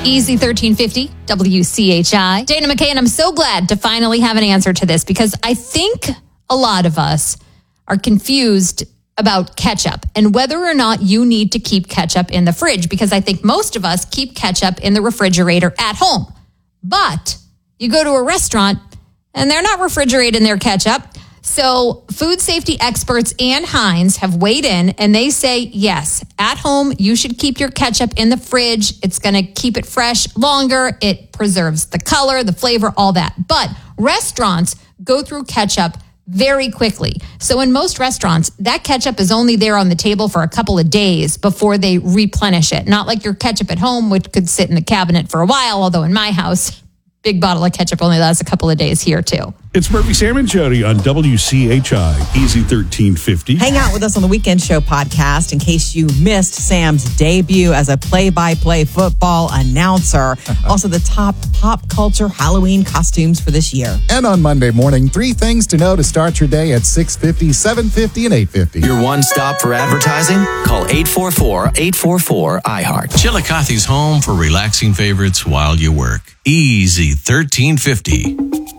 Easy 1350, WCHI. Dana McKay, and I'm so glad to finally have an answer to this because I think a lot of us are confused about ketchup and whether or not you need to keep ketchup in the fridge, because I think most of us keep ketchup in the refrigerator at home. But you go to a restaurant and they're not refrigerating their ketchup. So food safety experts and Heinz have weighed in and they say, yes, at home, you should keep your ketchup in the fridge. It's going to keep it fresh longer. It preserves the color, the flavor, all that. But restaurants go through ketchup very quickly. So in most restaurants, that ketchup is only there on the table for a couple of days before they replenish it. Not like your ketchup at home, which could sit in the cabinet for a while, although in my house, big bottle of ketchup only lasts a couple of days here too. It's Murphy, Sam, and Jody on WCHI, Easy 1350. Hang out with us on the Weekend Show podcast in case you missed Sam's debut as a play-by-play football announcer. Also, the top pop culture Halloween costumes for this year. And on Monday morning, 3 things to know to start your day at 6:50, 7:50, and 8:50. Your one stop for advertising? Call 844-844-iHeart. Chillicothe's home for relaxing favorites while you work. Easy 1350.